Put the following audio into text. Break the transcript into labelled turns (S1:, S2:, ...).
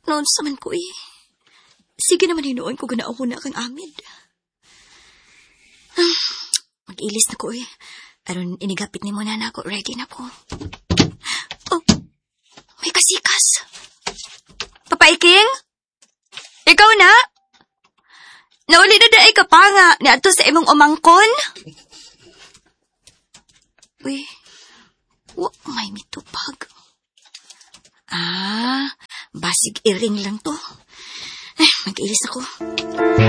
S1: Noon sa man ko eh. Sige naman hinuon ko ganaon na kang amid. Mag-ilis na ko eh. Aron inigapit ni mo na ako. Ready na ko. Oh, may kasikas. Papa Iking? Ikaw na? Nauli na daay ka pa nga. Niadto sa imong umangkon? Uy, may mitupag. Basig iring lang to. Mag-ilis ako.